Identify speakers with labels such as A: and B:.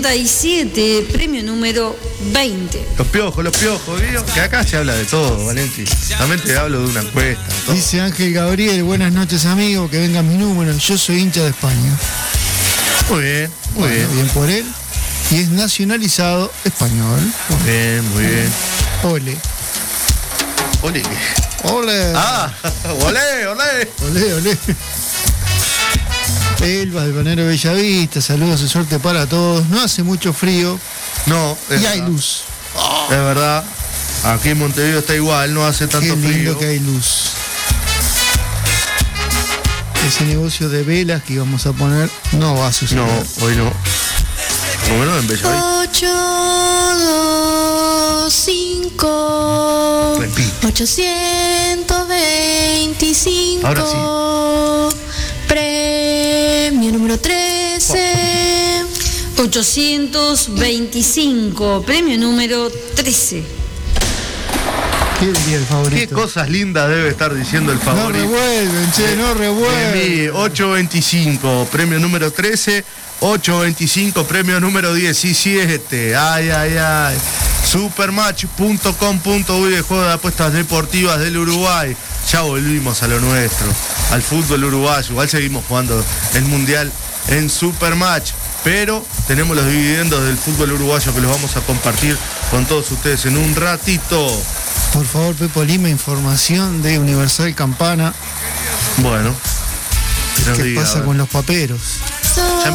A: 37, premio número 20.
B: Los piojos, ¿vio? Que acá se habla de todo, Valenti. También te hablo de una encuesta. Todo.
C: Dice Ángel Gabriel, buenas noches amigo, que venga mi número, yo soy hincha de España.
B: Muy bien, muy
C: Bueno,
B: bien.
C: bien por él. Y es nacionalizado español.
B: Muy bien, muy bien.
C: Ole.
B: Ole.
C: Ole.
B: Ah, olé, olé.
C: Olé, olé. Elba, del Balneario Bellavista, saludos y suerte para todos. No hace mucho frío
B: No,
C: y hay luz.
B: Es verdad. Aquí en Montevideo está igual, no hace tanto
C: Qué lindo
B: frío.
C: que hay luz. Ese negocio de velas que íbamos a poner no va a suceder.
B: No, hoy no. Por lo menos en Bellavista.
A: 825
B: Repite.
A: 825.
B: Ahora sí.
A: Premio número 13. 825. Premio número 13.
C: ¿Quién diría el
B: Qué
C: favorito?
B: cosas lindas debe estar diciendo el
C: No
B: favorito.
C: revuelven, che, no revuelven.
B: 825, premio número 13. 825, premio número 17. Ay, ay, ay. Supermatch.com.uy, de juego de apuestas deportivas del Uruguay. Ya volvimos a lo nuestro, al fútbol uruguayo. Igual seguimos jugando el mundial en Supermatch, pero tenemos los dividendos del fútbol uruguayo que los vamos a compartir con todos ustedes en un ratito.
C: Por favor, Pepo Lima, información de Universal Campana.
B: Bueno, que nos
C: ¿Qué
B: diga, a
C: pasa
B: ver.
C: con los paperos?